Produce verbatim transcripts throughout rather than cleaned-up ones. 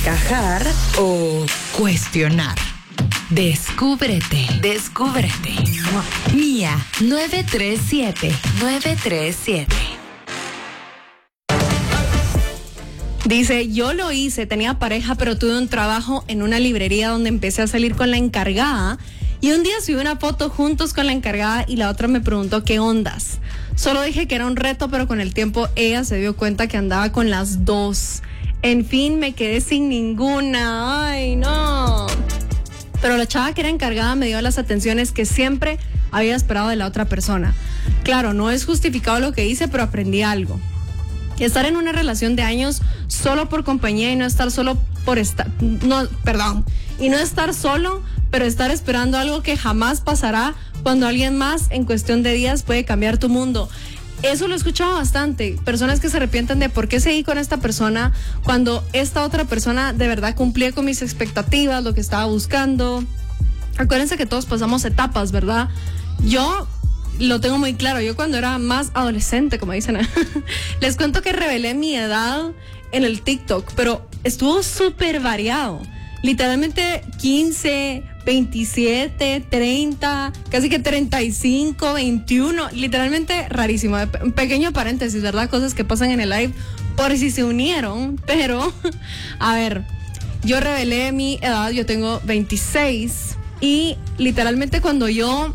¿Encajar o cuestionar? Descúbrete, descúbrete. Mía nueve tres siete, nueve tres siete. Dice, yo lo hice, tenía pareja, pero tuve un trabajo en una librería donde empecé a salir con la encargada y un día subí una foto juntos con la encargada y la otra me preguntó qué ondas. Solo dije que era un reto, pero con el tiempo ella se dio cuenta que andaba con las dos. En fin, me quedé sin ninguna. Ay, no. Pero la chava que era encargada me dio las atenciones que siempre había esperado de la otra persona. Claro, no es justificado lo que hice, pero aprendí algo. Estar en una relación de años solo por compañía y no estar solo por estar, no, perdón, y no estar solo, pero estar esperando algo que jamás pasará cuando alguien más en cuestión de días puede cambiar tu mundo. Eso lo he escuchado bastante, personas que se arrepienten de por qué seguí con esta persona cuando esta otra persona de verdad cumplía con mis expectativas, lo que estaba buscando. Acuérdense que todos pasamos etapas, ¿verdad? Yo lo tengo muy claro, yo cuando era más adolescente, como dicen, les cuento que revelé mi edad en el TikTok, pero estuvo súper variado. Literalmente quince, veintisiete, treinta, casi que treinta y cinco, veintiuno, literalmente rarísimo. Un pequeño paréntesis, ¿verdad? Cosas que pasan en el live por si se unieron, pero a ver, yo revelé mi edad, yo tengo veintiséis y literalmente cuando yo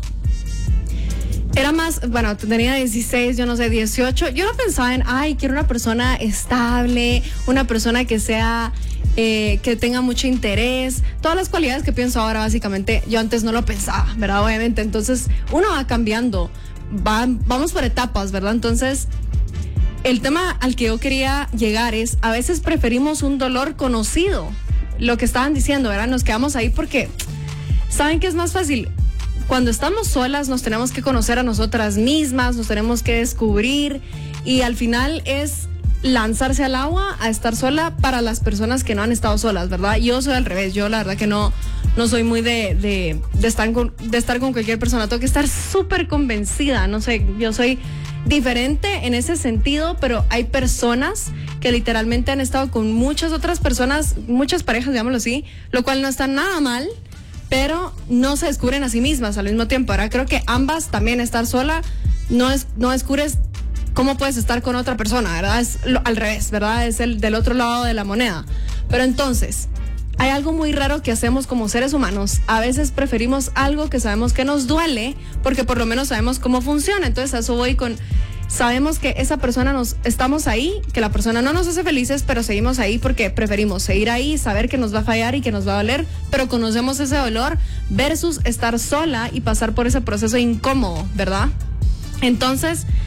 era más, bueno, tenía dieciséis, yo no sé, dieciocho, yo no pensaba en, ay, quiero una persona estable, una persona que sea, eh, que tenga mucho interés, todas las cualidades que pienso ahora, básicamente, yo antes no lo pensaba, ¿verdad? Obviamente, entonces, uno va cambiando, va, vamos por etapas, ¿verdad? Entonces, el tema al que yo quería llegar es, a veces preferimos un dolor conocido, lo que estaban diciendo, ¿verdad? Nos quedamos ahí porque, ¿saben qué es más fácil? Cuando estamos solas nos tenemos que conocer a nosotras mismas, nos tenemos que descubrir y al final es lanzarse al agua a estar sola para las personas que no han estado solas, ¿verdad? Yo soy al revés, yo la verdad que no, no soy muy de, de, de, estar con, de estar con cualquier persona, tengo que estar súper convencida, no sé, yo soy diferente en ese sentido, pero hay personas que literalmente han estado con muchas otras personas, muchas parejas, digámoslo así, lo cual no está nada mal, pero no se descubren a sí mismas al mismo tiempo. Ahora creo que ambas también, estar sola, no es, no descubres cómo puedes estar con otra persona, ¿verdad? Es lo, al revés, ¿verdad? Es el del otro lado de la moneda. Pero entonces, hay algo muy raro que hacemos como seres humanos. A veces preferimos algo que sabemos que nos duele, porque por lo menos sabemos cómo funciona. Entonces a eso voy con, sabemos que esa persona nos, estamos ahí, que la persona no nos hace felices, pero seguimos ahí porque preferimos seguir ahí, saber que nos va a fallar y que nos va a doler, pero conocemos ese dolor versus estar sola y pasar por ese proceso incómodo, ¿verdad? Entonces,